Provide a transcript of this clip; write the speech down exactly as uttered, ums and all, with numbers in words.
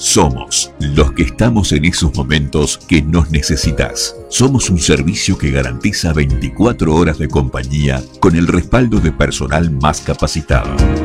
Somos los que estamos en esos momentos que nos necesitas. Somos un servicio que garantiza veinticuatro horas de compañía con el respaldo de personal más capacitado.